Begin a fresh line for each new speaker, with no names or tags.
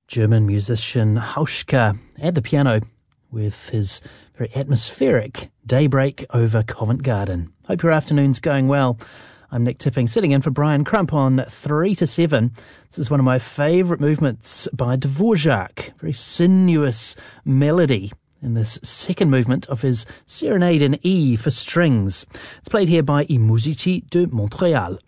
German musician Hauschka at the piano with his very atmospheric Daybreak over Covent Garden. Hope your afternoon's going well. I'm Nick Tipping, sitting in for Brian Crump on 3 to 7. This is one of my favourite movements by Dvorak, very sinuous melody in this second movement of his Serenade in E for strings. It's played here by I Musici de Montréal.